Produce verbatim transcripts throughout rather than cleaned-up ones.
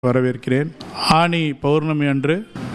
வரவேற்கிறேன். ஆனி பௌர்ணமி அன்று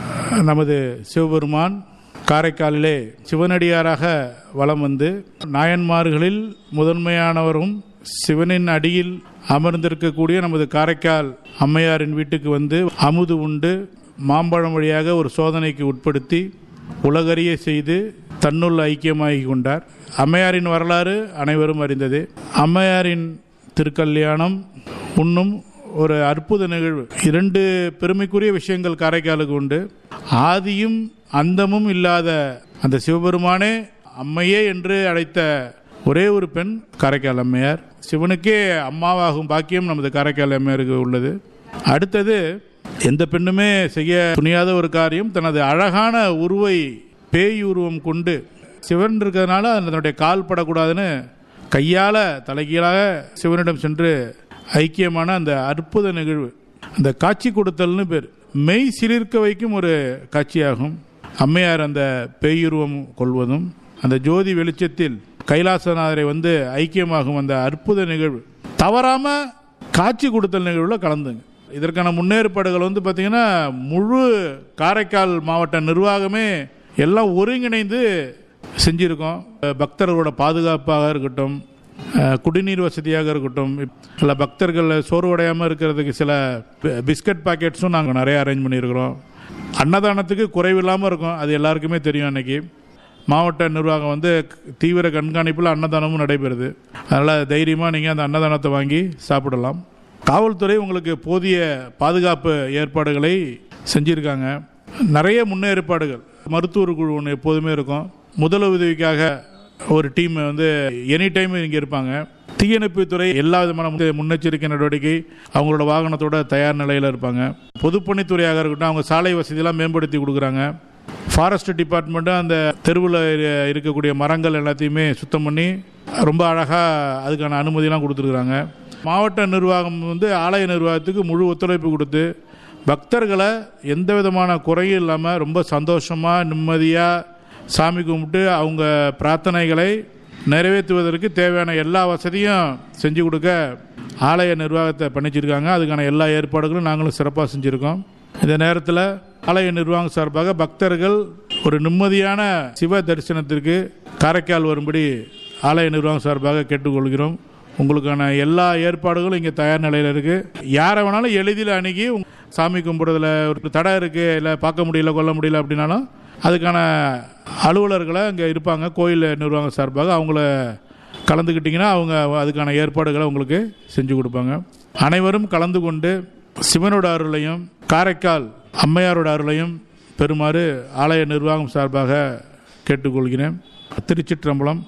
நமது சிவபெருமான் காரைக்காலிலே சிவனடியாராக வலம் வந்து நாயன்மார்களில் முதன்மையானவரும் சிவனின் அடியில் அமர்ந்திருக்கக்கூடிய நமது காரைக்கால் அம்மையாரின் வீட்டுக்கு வந்து அமுது உண்டு மாம்பழம் வழியாக ஒரு சோதனைக்கு உட்படுத்தி உலகறிய செய்து தன்னுள் ஐக்கியமாகி கொண்டார். அம்மையாரின் வரலாறு அனைவரும் அறிந்தது. அம்மையாரின் திருக்கல்யாணம் உண்ணும் ஒரு அற்புத நிகழ்வு. இரண்டு பெருமைக்குரிய விஷயங்கள் காரைக்காலுக்கு உண்டு. ஆதியும் அந்தமும் இல்லாத அந்த சிவபெருமானே அம்மையே என்று அழைத்த ஒரே ஒரு பெண் காரைக்கால் அம்மையார். சிவனுக்கே அம்மாவாகும் பாக்கியம் நமது காரைக்கால் அம்மையாருக்கு உள்ளது. அடுத்தது, எந்த பெண்ணுமே செய்ய துணியாத ஒரு காரியம், தனது அழகான உருவை பேய் உருவம் கொண்டு சிவன் இருக்கிறதுனால அதனுடைய கால் படக்கூடாதுன்னு கையால் தலைகீழாக சிவனிடம் சென்று ஐக்கியமான அந்த அற்புத நிகழ்வு, அந்த காட்சி கொடுத்தல்னு பேர். மெய் சிலிர்க்க வைக்கும் ஒரு காட்சியாகும். அம்மையார் அந்த பேயுருவம் கொள்வதும் அந்த ஜோதி வெளிச்சத்தில் கைலாசநாதரை வந்து ஐக்கியமாகும் அந்த அற்புத நிகழ்வு தவறாம காட்சி கொடுத்தல் நிகழ்வுல கலந்துங்க. இதற்கான முன்னேற்பாடுகள் வந்து பார்த்தீங்கன்னா முழு காரைக்கால் மாவட்ட நிர்வாகமே எல்லாம் ஒருங்கிணைந்து செஞ்சிருக்கோம். பக்தர்களோட பாதுகாப்பாக இருக்கட்டும், குடிநீர் வசதியாக இருக்கட்டும், சில பக்தர்கள் சோர்வடையாமல் இருக்கிறதுக்கு சில பிஸ்கட் பாக்கெட்ஸும் நாங்கள் நிறைய அரேஞ்ச் பண்ணியிருக்கிறோம். அன்னதானத்துக்கு குறைவில்லாமல் இருக்கும், அது எல்லாருக்குமே தெரியும். அன்னைக்கு மாவட்ட நிர்வாகம் வந்து தீவிர கண்காணிப்பில் அன்னதானமும் நடைபெறுது. அதனால் தைரியமாக நீங்கள் அந்த அன்னதானத்தை வாங்கி சாப்பிடலாம். காவல்துறை உங்களுக்கு போதிய பாதுகாப்பு ஏற்பாடுகளை செஞ்சுருக்காங்க. நிறைய முன்னேற்பாடுகள், மருத்துவர் குழு ஒன்று எப்போதுமே இருக்கும். முதலுதவிக்காக ஒரு டீம் வந்து எனி டைம் இங்கே இருப்பாங்க. தீயணைப்புத்துறை எல்லா விதமான முன்னெச்சரிக்கை நடவடிக்கை அவங்களோட வாகனத்தோட தயார் நிலையில் இருப்பாங்க. பொதுப்பணித்துறையாக இருக்கட்டும், அவங்க சாலை வசதியெல்லாம் மேம்படுத்தி கொடுக்குறாங்க. ஃபாரஸ்ட் டிபார்ட்மெண்ட்டு அந்த தெருவில் இருக்கக்கூடிய மரங்கள் எல்லாத்தையுமே சுத்தம் பண்ணி ரொம்ப அழகாக அதுக்கான அனுமதியெல்லாம் கொடுத்துருக்குறாங்க. மாவட்ட நிர்வாகம் வந்து ஆலய நிர்வாகத்துக்கு முழு ஒத்துழைப்பு கொடுத்து பக்தர்களை எந்த விதமான குறையும் இல்லாமல் ரொம்ப சந்தோஷமாக நிம்மதியாக சாமி கும்பிட்டு அவங்க பிரார்த்தனைகளை நிறைவேற்றுவதற்கு தேவையான எல்லா வசதியும் செஞ்சு கொடுக்க ஆலய நிர்வாகத்தை பண்ணிச்சிருக்காங்க. அதுக்கான எல்லா ஏற்பாடுகளும் நாங்களும் சிறப்பாக செஞ்சுருக்கோம். இந்த நேரத்தில் ஆலய நிர்வாகம் சார்பாக பக்தர்கள் ஒரு நிம்மதியான சிவ தரிசனத்திற்கு காரைக்கால் வரும்படி ஆலய நிர்வாகம் சார்பாக கேட்டுக்கொள்கிறோம். உங்களுக்கான எல்லா ஏற்பாடுகளும் இங்கே தயார் நிலையில் இருக்குது. யாரை வேணாலும் எளிதில் அணுகி சாமி கும்பிட்றதுல ஒரு தடை இருக்குது, இல்லை பார்க்க முடியல கொள்ள முடியல அப்படின்னாலும் அதுக்கான அலுவலர்களை அங்கே இருப்பாங்க. கோயில் நிர்வாகம் சார்பாக அவங்கள கலந்துக்கிட்டிங்கன்னா அவங்க அதுக்கான ஏற்பாடுகளை உங்களுக்கு செஞ்சு கொடுப்பாங்க. அனைவரும் கலந்து கொண்டு சிவனோட அருளையும் காரைக்கால் அம்மையாரோட அருளையும் பெறுமாறு ஆலய நிர்வாகம் சார்பாக கேட்டுக்கொள்கிறேன். திருச்சிற்றம்பலம்.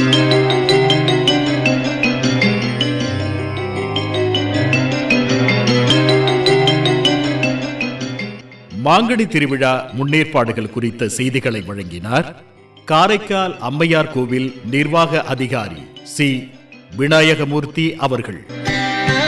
மாங்கனி திருவிழா முன்னேற்பாடுகள் குறித்த செய்திகளை வழங்கினார் காரைக்கால் அம்மையார் கோவில் நிர்வாக அதிகாரி சி விநாயகமூர்த்தி அவர்கள்.